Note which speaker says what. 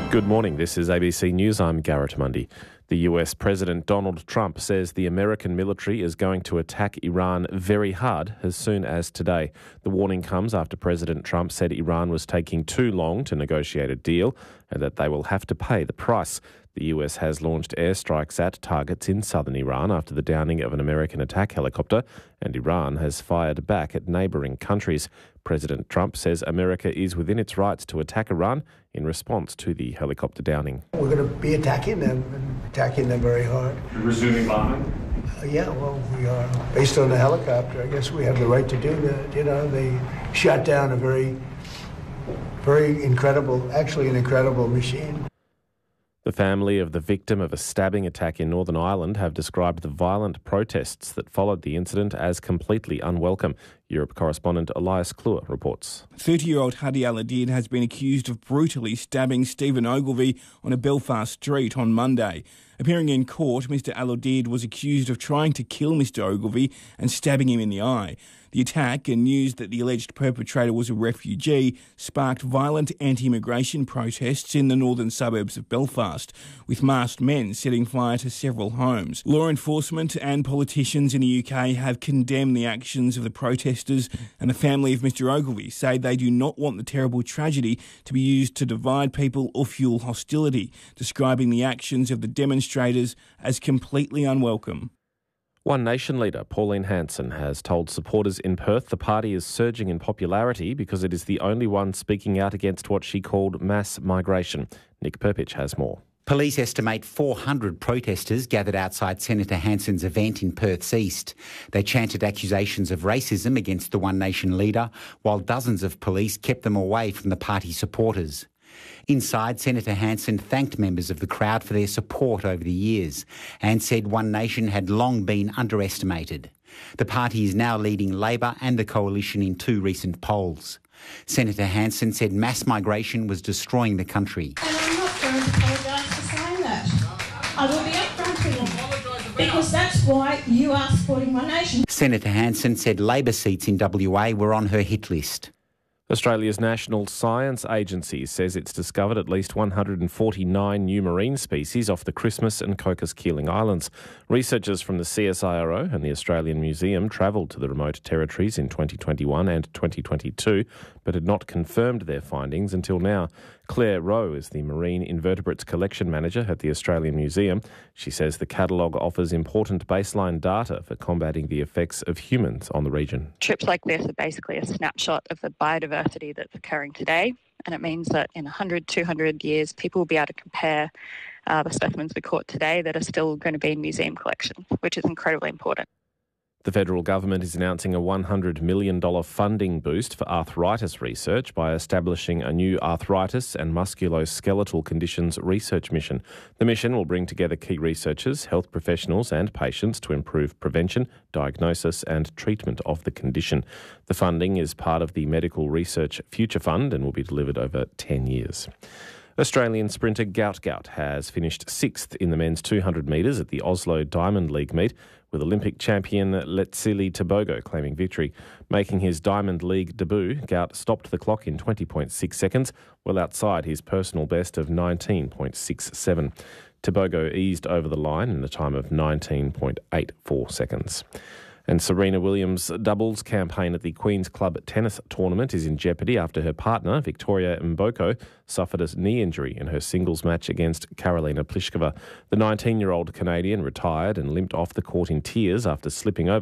Speaker 1: Good morning, this is ABC News, I'm Garrett Mundy. The US President Donald Trump says the American military is going to attack Iran very hard as soon as today. The warning comes after President Trump said Iran was taking too long to negotiate a deal and that they will have to pay the price. The US has launched airstrikes at targets in southern Iran after the downing of an American attack helicopter, and Iran has fired back at neighbouring countries. President Trump says America is within its rights to attack Iran in response to the helicopter downing.
Speaker 2: We're going to be attacking them very hard.
Speaker 1: You're resuming bombing?
Speaker 2: Yeah, well, we are. Based on the helicopter, I guess we have the right to do that. You know, they shot down a very incredible machine.
Speaker 1: The family of the victim of a stabbing attack in Northern Ireland have described the violent protests that followed the incident as completely unwelcome. Europe correspondent Elias Cluer reports.
Speaker 3: 30-year-old Hadi Al-Adid has been accused of brutally stabbing Stephen Ogilvie on a Belfast street on Monday. Appearing in court, Mr Al-Adid was accused of trying to kill Mr Ogilvie and stabbing him in the eye. The attack and news that the alleged perpetrator was a refugee sparked violent anti-immigration protests in the northern suburbs of Belfast, with masked men setting fire to several homes. Law enforcement and politicians in the UK have condemned the actions of the protesters, and the family of Mr Ogilvie say they do not want the terrible tragedy to be used to divide people or fuel hostility, describing the actions of the demonstrators as completely unwelcome.
Speaker 1: One Nation leader, Pauline Hanson, has told supporters in Perth the party is surging in popularity because it is the only one speaking out against what she called mass migration. Nick Perpich has more.
Speaker 4: Police estimate 400 protesters gathered outside Senator Hanson's event in Perth's east. They chanted accusations of racism against the One Nation leader, while dozens of police kept them away from the party supporters. Inside, Senator Hanson thanked members of the crowd for their support over the years and said One Nation had long been underestimated. The party is now leading Labor and the Coalition in 2 recent polls. Senator Hanson said mass migration was destroying the country.
Speaker 5: And I'm not going to apologise for saying that. I will be upfront with you, because that's why you are supporting One Nation.
Speaker 4: Senator Hanson said Labor seats in WA were on her hit list.
Speaker 1: Australia's National Science Agency says it's discovered at least 149 new marine species off the Christmas and Cocos Keeling Islands. Researchers from the CSIRO and the Australian Museum travelled to the remote territories in 2021 and 2022, but had not confirmed their findings until now. Claire Rowe is the Marine Invertebrates Collection Manager at the Australian Museum. She says the catalogue offers important baseline data for combating the effects of humans on the region.
Speaker 6: Trips like this are basically a snapshot of the biodiversity that's occurring today, and it means that in 100, 200 years, people will be able to compare the specimens we caught today that are still going to be in museum collections, which is incredibly important.
Speaker 1: The federal government is announcing a $100 million funding boost for arthritis research by establishing a new arthritis and musculoskeletal conditions research mission. The mission will bring together key researchers, health professionals and patients to improve prevention, diagnosis and treatment of the condition. The funding is part of the Medical Research Future Fund and will be delivered over 10 years. Australian sprinter Gout Gout has finished 6th in the men's 200 metres at the Oslo Diamond League meet, with Olympic champion Letsili Tebogo claiming victory. Making his Diamond League debut, Gout stopped the clock in 20.6 seconds, well outside his personal best of 19.67. Tebogo eased over the line in a time of 19.84 seconds. And Serena Williams' doubles campaign at the Queen's Club tennis tournament is in jeopardy after her partner, Victoria Mboko, suffered a knee injury in her singles match against Karolina Pliskova. The 19-year-old Canadian retired and limped off the court in tears after slipping over